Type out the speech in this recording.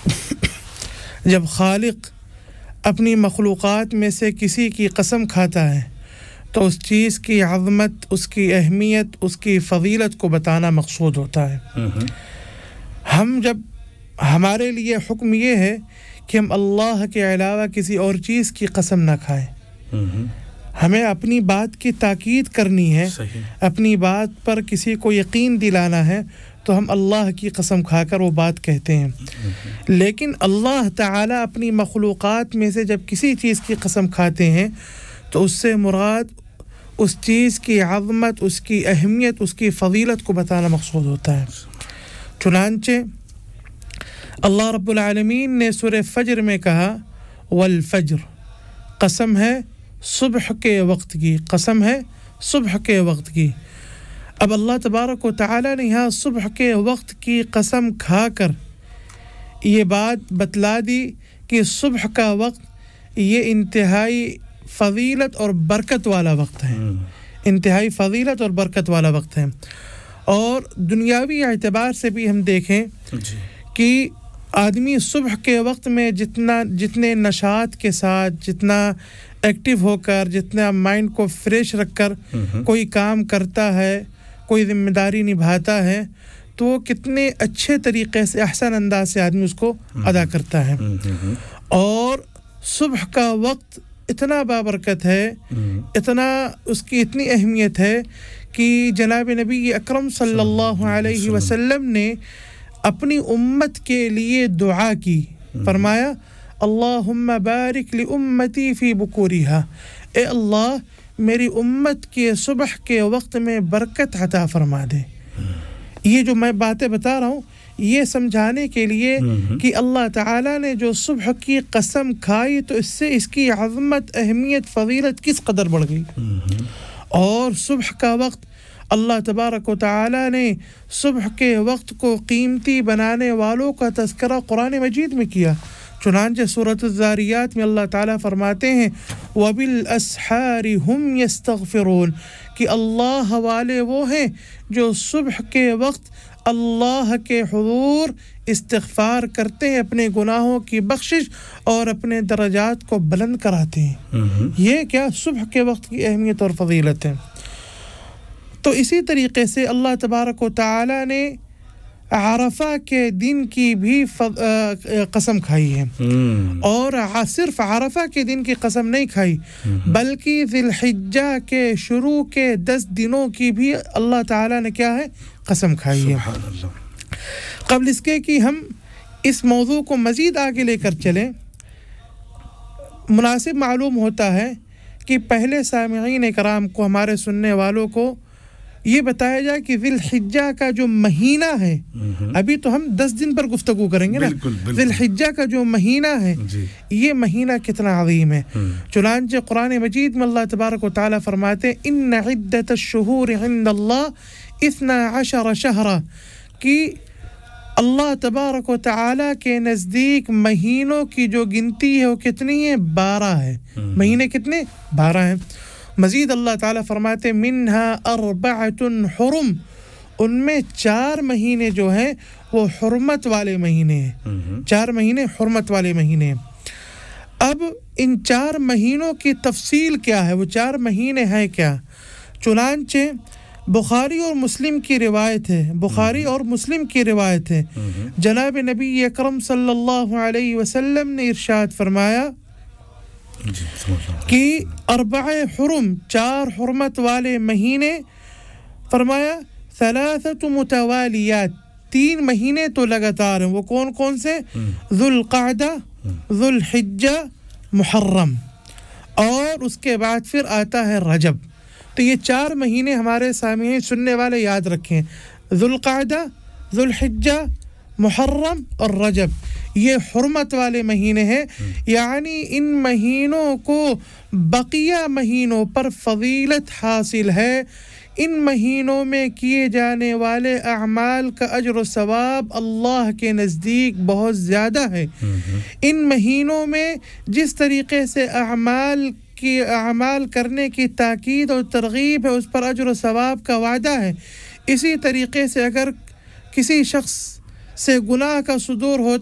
جب خالق اپنی مخلوقات میں سے کسی کی قسم کھاتا ہے تو اس چیز کی عظمت، اس کی اہمیت، اس کی فضیلت کو بتانا مقصود ہوتا ہے۔ ہم جب ہمارے لیے حکم یہ ہے کہ ہم اللہ کے علاوہ کسی اور چیز کی قسم نہ کھائیں، ہمیں اپنی بات کی تاکید کرنی ہے، اپنی بات پر کسی کو یقین دلانا ہے، تو ہم اللہ کی قسم کھا کر وہ بات کہتے ہیں۔ لیکن اللہ تعالی اپنی مخلوقات میں سے جب کسی چیز کی قسم کھاتے ہیں تو اس سے مراد اس چیز کی عظمت، اس کی اہمیت، اس کی فضیلت کو بتانا مقصود ہوتا ہے۔ چنانچہ اللہ رب العالمین نے سورہ فجر میں کہا والفجر، قسم ہے صبح کے وقت کی، قسم ہے صبح کے وقت کی۔ اب اللہ تبارک و تعالی نے یہاں صبح کے وقت کی قسم کھا کر یہ بات بتلا دی کہ صبح کا وقت یہ انتہائی فضیلت اور برکت والا وقت ہے، انتہائی فضیلت اور برکت والا وقت ہے۔ اور دنیاوی اعتبار سے بھی ہم دیکھیں کہ آدمی صبح کے وقت میں جتنے نشاط کے ساتھ، جتنا ایکٹیو ہو کر، جتنا مائنڈ کو فریش رکھ کر کوئی کام کرتا ہے، کوئی ذمہ داری نبھاتا ہے، تو وہ کتنے اچھے طریقے سے، احسن انداز سے آدمی اس کو ادا کرتا ہے۔ اور صبح کا وقت اتنا بابرکت ہے، اتنا اس کی اتنی اہمیت ہے کہ جناب نبی اکرم صلی اللہ علیہ وسلم نے اپنی امت کے لیے دعا کی، فرمایا اللہم بارک لامتی فی بکورہا، اے اللہ میری امت کے صبح کے وقت میں برکت عطا فرما دے۔ یہ جو میں باتیں بتا رہا ہوں یہ سمجھانے کے لیے کہ اللہ تعالیٰ نے جو صبح کی قسم کھائی تو اس سے اس کی عظمت، اہمیت، فضیلت کس قدر بڑھ گئی۔ اور صبح کا وقت اللہ تبارک و تعالیٰ نے صبح کے وقت کو قیمتی بنانے والوں کا تذکرہ قرآن مجید میں کیا۔ چنانچہ سورۃ الذاریات میں اللہ تعالیٰ فرماتے ہیں وَبِالْأَسْحَارِ هُمْ يَسْتَغْفِرُونَ، کہ اللہ والے وہ ہیں جو صبح کے وقت اللہ کے حضور استغفار کرتے ہیں، اپنے گناہوں کی بخشش اور اپنے درجات کو بلند کراتے ہیں۔ یہ کیا صبح کے وقت کی اہمیت اور فضیلت ہے۔ تو اسی طریقے سے اللہ تبارک و تعالی نے عرفہ کے دن کی بھی قسم کھائی ہے، اور صرف عرفہ کے دن کی قسم نہیں کھائی بلکہ ذی الحجہ کے شروع کے 10 دنوں کی بھی اللہ تعالی نے کیا ہے قسم کھائی ہے۔ قبل اس کے کہ ہم اس موضوع کو مزید آگے لے کر چلیں، مناسب معلوم ہوتا ہے کہ پہلے سامعین کرام کو، ہمارے سننے والوں کو یہ بتایا جائے کہ ذی الحجہ کا جو مہینہ ہے، ابھی تو ہم 10 دن پر گفتگو کریں گے نا، ذی الحجہ کا جو مہینہ ہے یہ مہینہ کتنا عظیم ہے۔ چنانچہ قرآن مجید میں اللہ تبارک و تعالی فرماتے ہیں ان عدت الشہور عند اللہ 12 شہرا، کہ اللہ تبارک و تعالی کے نزدیک مہینوں کی جو گنتی ہے وہ کتنی ہے؟ 12 ہے۔ مہینے کتنے؟ 12 ہیں۔ مزید اللہ تعالیٰ فرماتے منہا 4 حرم، ان میں 4 مہینے جو ہیں وہ حرمت والے مہینے ہیں، 4 مہینے حرمت والے مہینے ہیں۔ اب ان 4 مہینوں کی تفصیل کیا ہے، وہ 4 مہینے ہیں کیا؟ چنانچہ بخاری اور مسلم کی روایت ہے، بخاری اور مسلم کی روایت ہے، جناب نبی اکرم صلی اللہ علیہ وسلم نے ارشاد فرمایا کہ 4 حرم، 4 حرمت والے مہینے، فرمایا 3 متوالیات، 3 مہینے تو لگاتار ہیں۔ وہ کون کون سے؟ ذوالقعدہ، ذوالحجہ، محرم، اور اس کے بعد پھر آتا ہے رجب۔ تو یہ 4 مہینے ہمارے سامعین سننے والے یاد رکھیں، ذوالقعدہ، ذوالحجہ، محرم اور رجب، یہ حرمت والے مہینے ہیں، یعنی ان مہینوں کو بقیہ مہینوں پر فضیلت حاصل ہے۔ ان مہینوں میں کیے جانے والے اعمال کا اجر و ثواب اللہ کے نزدیک بہت زیادہ ہے۔ ان مہینوں میں جس طریقے سے اعمال کرنے کی تاکید اور ترغیب ہے، اس پر اجر و ثواب کا وعدہ ہے۔ اسی طریقے سے اگر کسی شخص سے گناہ کا صدور ہوتا